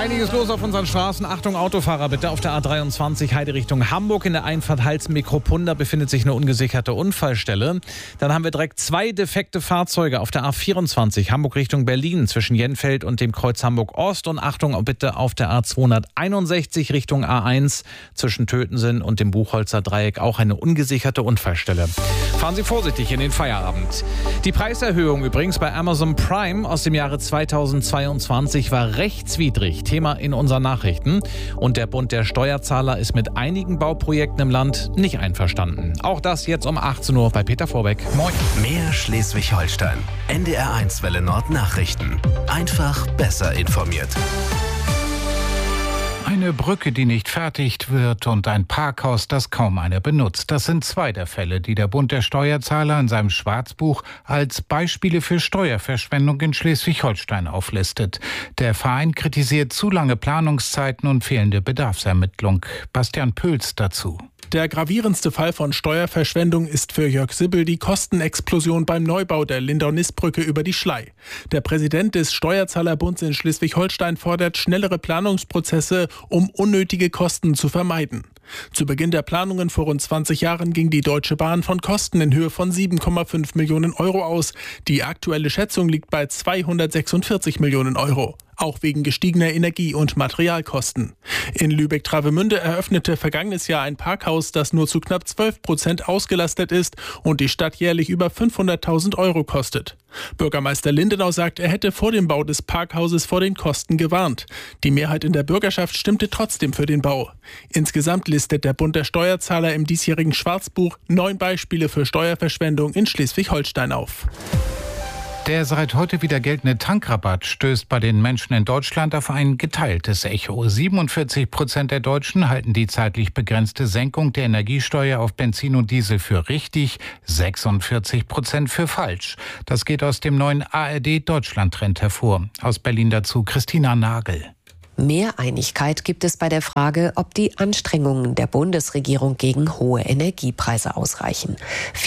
Einiges los auf unseren Straßen. Achtung, Autofahrer bitte auf der A23 Heide Richtung Hamburg. In der Einfahrt Hals-Mikropunda befindet sich eine ungesicherte Unfallstelle. Dann haben wir direkt 2 defekte Fahrzeuge auf der A24 Hamburg Richtung Berlin zwischen Jenfeld und dem Kreuz Hamburg-Ost. Und Achtung bitte auf der A261 Richtung A1 zwischen Tötensen und dem Buchholzer Dreieck auch eine ungesicherte Unfallstelle. Fahren Sie vorsichtig in den Feierabend. Die Preiserhöhung übrigens bei Amazon Prime aus dem Jahre 2022 war rechtswidrig. Thema in unseren Nachrichten. Und der Bund der Steuerzahler ist mit einigen Bauprojekten im Land nicht einverstanden. Auch das jetzt um 18 Uhr bei Peter Vorbeck. Moin. Mehr Schleswig-Holstein. NDR1 Welle Nord Nachrichten. Einfach besser informiert. Eine Brücke, die nicht fertig wird und ein Parkhaus, das kaum einer benutzt. Das sind 2 der Fälle, die der Bund der Steuerzahler in seinem Schwarzbuch als Beispiele für Steuerverschwendung in Schleswig-Holstein auflistet. Der Verein kritisiert zu lange Planungszeiten und fehlende Bedarfsermittlung. Bastian Pöls dazu. Der gravierendste Fall von Steuerverschwendung ist für Jörg Sibbel die Kostenexplosion beim Neubau der Lindau-Nist-Brücke über die Schlei. Der Präsident des Steuerzahlerbunds in Schleswig-Holstein fordert schnellere Planungsprozesse, um unnötige Kosten zu vermeiden. Zu Beginn der Planungen vor rund 20 Jahren ging die Deutsche Bahn von Kosten in Höhe von 7,5 Millionen Euro aus. Die aktuelle Schätzung liegt bei 246 Millionen Euro. Auch wegen gestiegener Energie- und Materialkosten. In Lübeck-Travemünde eröffnete vergangenes Jahr ein Parkhaus, das nur zu knapp 12% ausgelastet ist und die Stadt jährlich über 500.000 Euro kostet. Bürgermeister Lindenau sagt, er hätte vor dem Bau des Parkhauses vor den Kosten gewarnt. Die Mehrheit in der Bürgerschaft stimmte trotzdem für den Bau. Insgesamt listet der Bund der Steuerzahler im diesjährigen Schwarzbuch 9 Beispiele für Steuerverschwendung in Schleswig-Holstein auf. Der seit heute wieder geltende Tankrabatt stößt bei den Menschen in Deutschland auf ein geteiltes Echo. 47% der Deutschen halten die zeitlich begrenzte Senkung der Energiesteuer auf Benzin und Diesel für richtig, 46% für falsch. Das geht aus dem neuen ARD-Deutschland-Trend hervor. Aus Berlin dazu Christina Nagel. Mehr Einigkeit gibt es bei der Frage, ob die Anstrengungen der Bundesregierung gegen hohe Energiepreise ausreichen.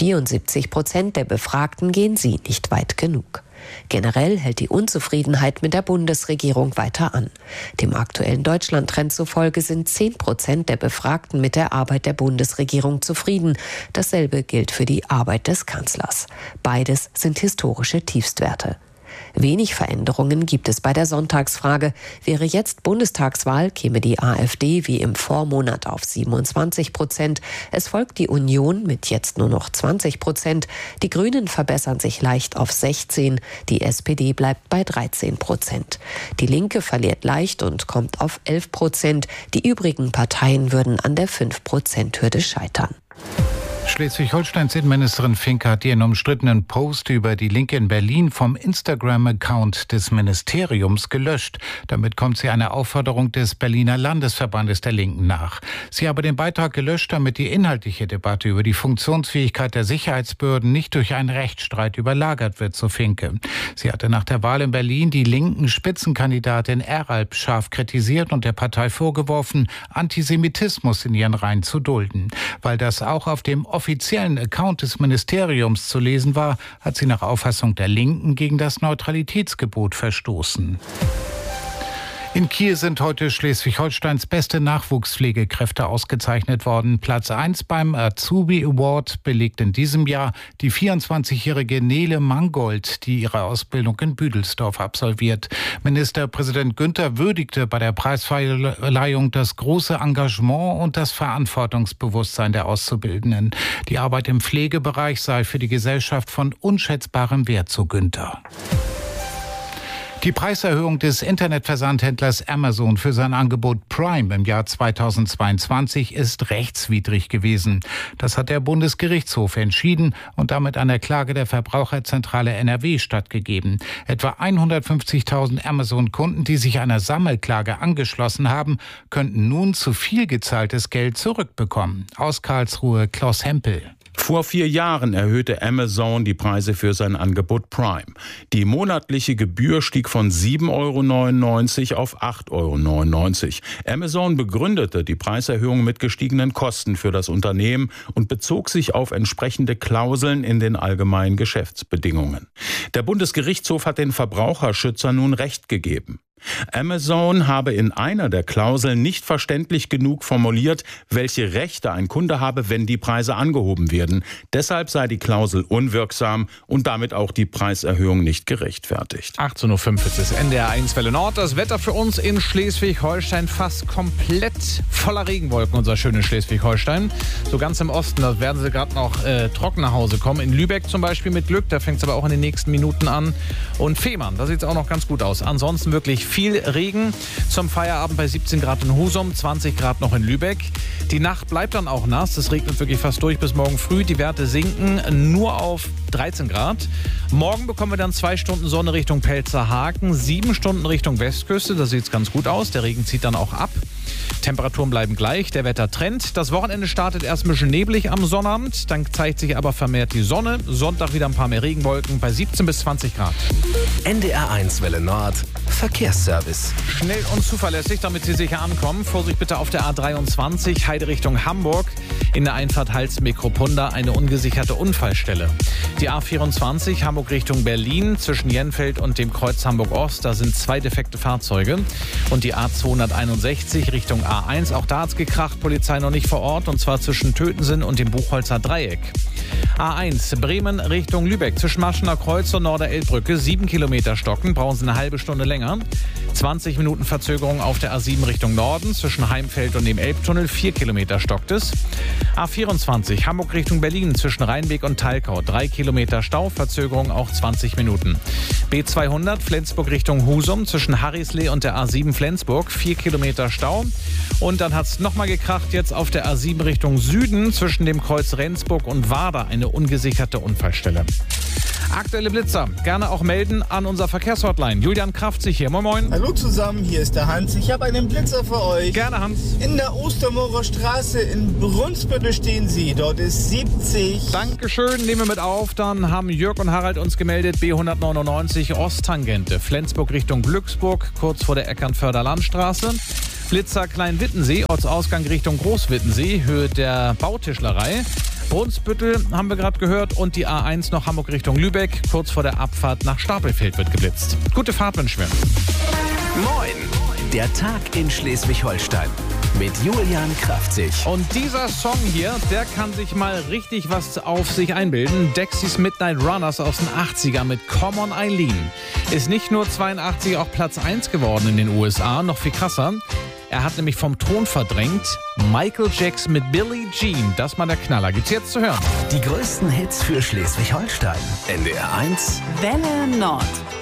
74% der Befragten gehen sie nicht weit genug. Generell hält die Unzufriedenheit mit der Bundesregierung weiter an. Dem aktuellen Deutschland-Trend zufolge sind 10% der Befragten mit der Arbeit der Bundesregierung zufrieden. Dasselbe gilt für die Arbeit des Kanzlers. Beides sind historische Tiefstwerte. Wenig Veränderungen gibt es bei der Sonntagsfrage. Wäre jetzt Bundestagswahl, käme die AfD wie im Vormonat auf 27%. Es folgt die Union mit jetzt nur noch 20%. Die Grünen verbessern sich leicht auf 16%. Die SPD bleibt bei 13%. Die Linke verliert leicht und kommt auf 11%. Die übrigen Parteien würden an der 5%-Hürde scheitern. Schleswig-Holsteins Innenministerin Finke hat ihren umstrittenen Post über die Linke in Berlin vom Instagram-Account des Ministeriums gelöscht. Damit kommt sie einer Aufforderung des Berliner Landesverbandes der Linken nach. Sie habe den Beitrag gelöscht, damit die inhaltliche Debatte über die Funktionsfähigkeit der Sicherheitsbehörden nicht durch einen Rechtsstreit überlagert wird, so Finke. Sie hatte nach der Wahl in Berlin die linken Spitzenkandidatin Eralp scharf kritisiert und der Partei vorgeworfen, Antisemitismus in ihren Reihen zu dulden. Weil das auch auf dem offiziellen Account des Ministeriums zu lesen war, hat sie nach Auffassung der Linken gegen das Neutralitätsgebot verstoßen. In Kiel sind heute Schleswig-Holsteins beste Nachwuchspflegekräfte ausgezeichnet worden. Platz 1 beim Azubi Award belegt in diesem Jahr die 24-jährige Nele Mangold, die ihre Ausbildung in Büdelsdorf absolviert. Ministerpräsident Günther würdigte bei der Preisverleihung das große Engagement und das Verantwortungsbewusstsein der Auszubildenden. Die Arbeit im Pflegebereich sei für die Gesellschaft von unschätzbarem Wert, so Günther. Die Preiserhöhung des Internetversandhändlers Amazon für sein Angebot Prime im Jahr 2022 ist rechtswidrig gewesen. Das hat der Bundesgerichtshof entschieden und damit einer Klage der Verbraucherzentrale NRW stattgegeben. Etwa 150.000 Amazon-Kunden, die sich einer Sammelklage angeschlossen haben, könnten nun zu viel gezahltes Geld zurückbekommen. Aus Karlsruhe Klaus Hempel. Vor 4 Jahren erhöhte Amazon die Preise für sein Angebot Prime. Die monatliche Gebühr stieg von 7,99 € auf 8,99 €. Amazon begründete die Preiserhöhung mit gestiegenen Kosten für das Unternehmen und bezog sich auf entsprechende Klauseln in den allgemeinen Geschäftsbedingungen. Der Bundesgerichtshof hat den Verbraucherschützern nun Recht gegeben. Amazon habe in einer der Klauseln nicht verständlich genug formuliert, welche Rechte ein Kunde habe, wenn die Preise angehoben werden. Deshalb sei die Klausel unwirksam und damit auch die Preiserhöhung nicht gerechtfertigt. 18.05 Uhr ist NDR 1 Welle Nord. Das Wetter für uns in Schleswig-Holstein fast komplett voller Regenwolken, unser schönes Schleswig-Holstein. So ganz im Osten, da werden sie gerade noch trocken nach Hause kommen. In Lübeck zum Beispiel mit Glück, da fängt es aber auch in den nächsten Minuten an. Und Fehmarn, da sieht es auch noch ganz gut aus. Ansonsten wirklich viel Regen. Zum Feierabend bei 17 Grad in Husum, 20 Grad noch in Lübeck. Die Nacht bleibt dann auch nass. Es regnet wirklich fast durch bis morgen früh. Die Werte sinken nur auf 13 Grad. Morgen bekommen wir dann 2 Stunden Sonne Richtung Pelzerhaken, 7 Stunden Richtung Westküste. Da sieht es ganz gut aus. Der Regen zieht dann auch ab. Temperaturen bleiben gleich, der Wettertrend. Das Wochenende startet erst ein bisschen neblig am Sonnabend, dann zeigt sich aber vermehrt die Sonne. Sonntag wieder ein paar mehr Regenwolken bei 17 bis 20 Grad. NDR 1 Welle Nord, Verkehrsservice. Schnell und zuverlässig, damit Sie sicher ankommen. Vorsicht bitte auf der A23, Heide Richtung Hamburg. In der Einfahrt Hals-Mikropunda eine ungesicherte Unfallstelle. Die A24, Hamburg Richtung Berlin, zwischen Jenfeld und dem Kreuz Hamburg-Ost. Da sind 2 defekte Fahrzeuge. Und die A261 Richtung A1, auch da hat's gekracht, Polizei noch nicht vor Ort, und zwar zwischen Tötensen und dem Buchholzer Dreieck. A1, Bremen Richtung Lübeck, zwischen Maschener Kreuz und Norder-Elbbrücke, 7 Kilometer stocken, brauchen Sie eine halbe Stunde länger. 20 Minuten Verzögerung auf der A7 Richtung Norden, zwischen Heimfeld und dem Elbtunnel, 4 Kilometer stockt es. A24, Hamburg Richtung Berlin, zwischen Rheinbeek und Talkau, 3 Kilometer Stau, Verzögerung auch 20 Minuten. B200, Flensburg Richtung Husum, zwischen Harrislee und der A7 Flensburg, 4 Kilometer Stau. Und dann hat es nochmal gekracht, jetzt auf der A7 Richtung Süden, zwischen dem Kreuz Rendsburg und Warder, eine ungesicherte Unfallstelle. Aktuelle Blitzer gerne auch melden an unser Verkehrshotline. Julian Kraftzig hier. Moin Moin. Hallo zusammen, hier ist der Hans. Ich habe einen Blitzer für euch. Gerne, Hans. In der Ostermoorer Straße in Brunsbüttel stehen Sie. Dort ist 70. Dankeschön, nehmen wir mit auf. Dann haben Jörg und Harald uns gemeldet. B199 Osttangente. Flensburg Richtung Glücksburg, kurz vor der Eckernförder Landstraße. Blitzer Kleinwittensee, Ortsausgang Richtung Großwittensee, Höhe der Bautischlerei. Brunsbüttel haben wir gerade gehört, und die A1 noch Hamburg Richtung Lübeck, kurz vor der Abfahrt nach Stapelfeld wird geblitzt. Gute Fahrt wünschen wir. Moin, der Tag in Schleswig-Holstein mit Julian Kraftzig. Und dieser Song hier, der kann sich mal richtig was auf sich einbilden. Dexys Midnight Runners aus den 80er mit Come On Eileen. Ist nicht nur 82 auch Platz 1 geworden in den USA, noch viel krasser. Er hat nämlich vom Thron verdrängt Michael Jackson mit Billie Jean. Das mal der Knaller. Gibt's jetzt zu hören. Die größten Hits für Schleswig-Holstein. NDR 1 Welle Nord.